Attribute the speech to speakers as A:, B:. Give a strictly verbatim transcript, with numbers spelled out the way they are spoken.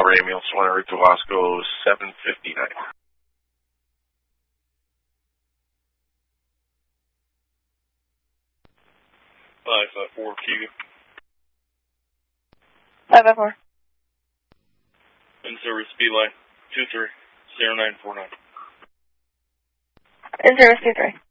A: four ambulance one route to Wasco seven fifty-nine.
B: five five four Q.
C: five five four.
B: In service speed line two three zero nine four nine.
C: In service two three.